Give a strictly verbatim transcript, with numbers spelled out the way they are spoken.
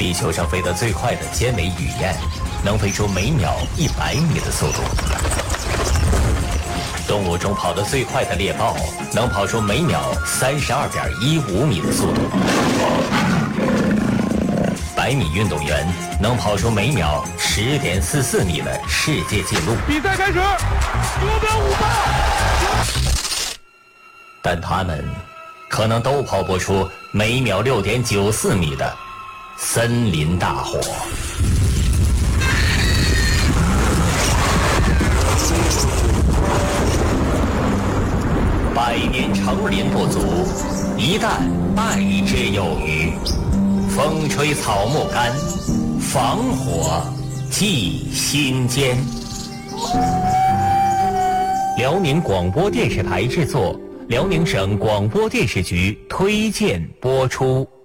地球上飞得最快的尖尾雨燕，能飞出每秒一百米的速度。动物中跑得最快的猎豹，能跑出每秒三十二点一五米的速度。百米运动员能跑出每秒十点四四米的世界纪录。 比赛开始，目标五八。 但他们可能都跑不出每秒六点九四米的森林大火。百年成林不足，一旦爱之有余。风吹草木干，防火祭心间。辽宁广播电视台制作，辽宁省广播电视局推荐播出。